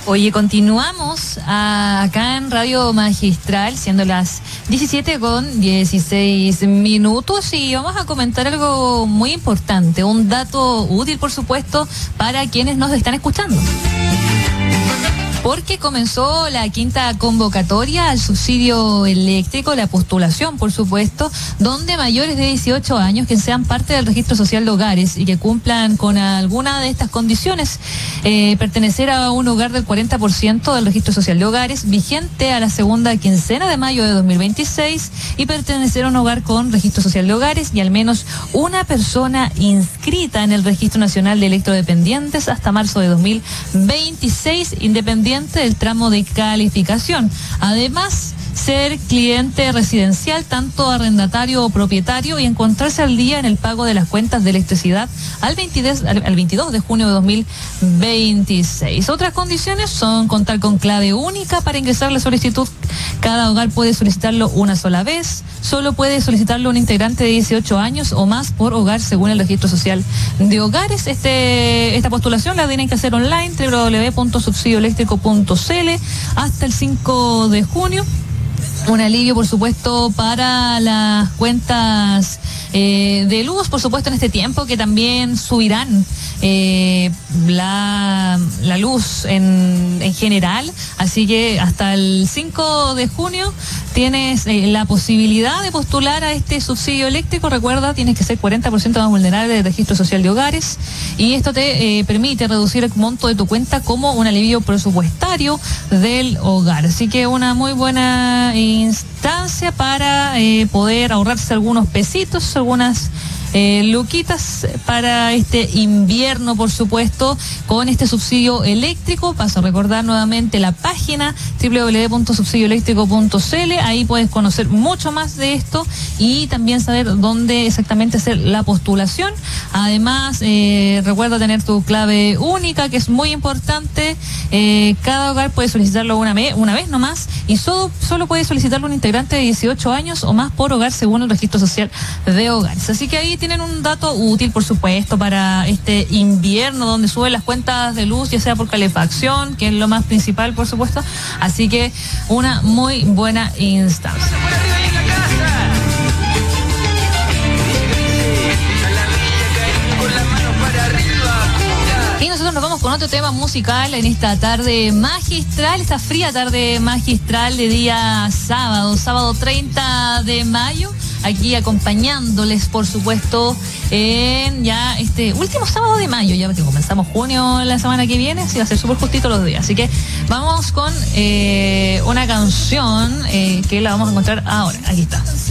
Oye, continuamos acá en Radio Magistral, siendo las 17:16, y vamos a comentar algo muy importante, un dato útil, por supuesto, para quienes nos están escuchando. Porque comenzó la quinta convocatoria al subsidio eléctrico, la postulación, por supuesto, donde mayores de 18 años que sean parte del registro social de hogares y que cumplan con alguna de estas condiciones, pertenecer a un hogar del 40% del registro social de hogares, vigente a la segunda quincena de mayo de 2026, y pertenecer a un hogar con registro social de hogares y al menos una persona inscrita en el Registro Nacional de Electrodependientes hasta marzo de 2026, independiente del tramo de calificación. Además, ser cliente residencial, tanto arrendatario o propietario, y encontrarse al día en el pago de las cuentas de electricidad al 22 de junio de 2026. Otras condiciones son contar con clave única para ingresar la solicitud. Cada hogar puede solicitarlo una sola vez. Solo puede solicitarlo un integrante de 18 años o más por hogar, según el registro social de hogares. Esta postulación la tienen que hacer online, www.subsidioeléctrico.cl, hasta el 5 de junio. Un alivio, por supuesto, para las cuentas de luz, por supuesto, en este tiempo que también subirán la luz en general. Así que hasta el 5 de junio tienes la posibilidad de postular a este subsidio eléctrico. Recuerda, tienes que ser 40% más vulnerable del registro social de hogares, y esto te permite reducir el monto de tu cuenta como un alivio presupuestario del hogar. Así que una muy buena instancia para poder ahorrarse algunos pesitos, algunas luquitas para este invierno, por supuesto, con este subsidio eléctrico. Paso a recordar nuevamente la página www.subsidioeléctrico.cl. Ahí puedes conocer mucho más de esto y también saber dónde exactamente hacer la postulación. Además, recuerda tener tu clave única, que es muy importante. Cada hogar puede solicitarlo una vez nomás, y solo puede solicitarlo un integrante de 18 años o más por hogar, según el registro social de hogares. Así que ahí tienen un dato útil, por supuesto, para este invierno, donde suben las cuentas de luz, ya sea por calefacción, que es lo más principal, por supuesto. Así que una muy buena instancia. Y nosotros nos vamos con otro tema musical en esta tarde magistral, esta fría tarde magistral de día sábado 30 de mayo, aquí acompañándoles, por supuesto, en ya este último sábado de mayo, ya que comenzamos junio la semana que viene, así va a ser súper justito los días. Así que vamos con una canción que la vamos a encontrar ahora. Aquí está.